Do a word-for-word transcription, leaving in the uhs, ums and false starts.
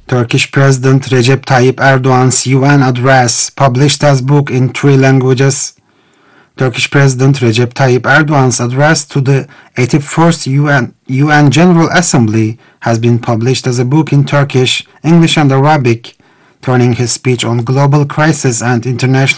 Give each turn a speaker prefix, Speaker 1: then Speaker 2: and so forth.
Speaker 1: Turkish President Recep Tayyip Erdogan's U N address, published as book in three languages. Turkish President Recep Tayyip Erdogan's address to the eighty-first U N, U N General Assembly has been published as a book in Turkish, English and Arabic, turning his speech on global crisis and international